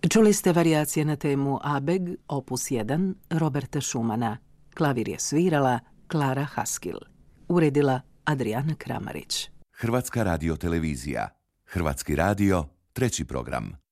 Čuli ste varijacije na temu Abeg, opus 1, Roberta Schumana. Klavir je svirala Klara Haskil. Uredila Adriana Kramarić. Hrvatska radiotelevizija. Hrvatski radio, 3. program.